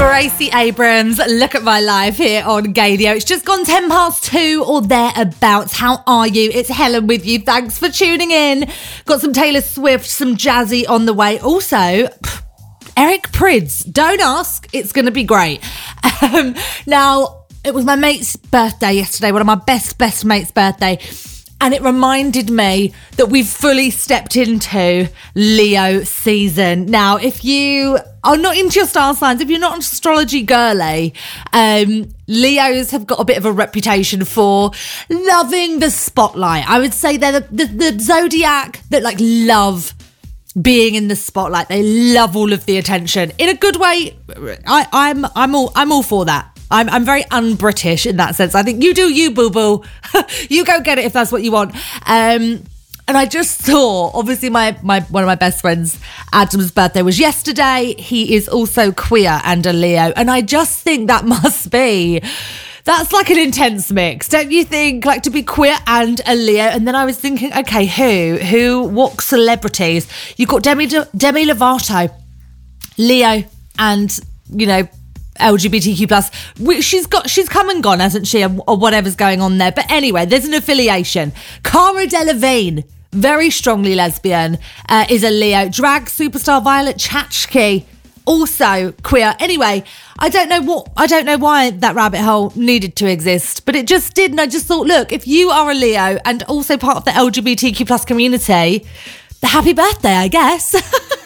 Gracie Abrams, Look at My Life here on Gadio. It's just gone 2:10 or thereabouts. How are you? It's Helen with you. Thanks for tuning in. Got some Taylor Swift, some Jazzy on the way. Also, Eric Prydz. Don't ask. It's going to be great. Now, it was my mate's birthday yesterday, one of my best mates' birthday. And it reminded me that we've fully stepped into Leo season. Now, if you are not into your star signs, if you're not an astrology girly, Leos have got a bit of a reputation for loving the spotlight. I would say they're the zodiac that love being in the spotlight. They love all of the attention in a good way. I'm all for that. I'm very un-British in that sense. I think you do you, boo-boo. You go get it if that's what you want. And I just saw, obviously, my one of my best friends, Adam's birthday was yesterday. He is also queer and a Leo. And I just think that's like an intense mix, don't you think? Like, to be queer and a Leo. And then I was thinking, okay, what celebrities? You've got Demi Lovato, Leo, and, LGBTQ plus. She's come and gone, hasn't she? Or whatever's going on there. But anyway, there's an affiliation. Cara Delevingne, very strongly lesbian, is a Leo. Drag superstar Violet Chachki, also queer. Anyway, I don't know why that rabbit hole needed to exist, but it just did. And I just thought, look, if you are a Leo and also part of the LGBTQ plus community, happy birthday, I guess.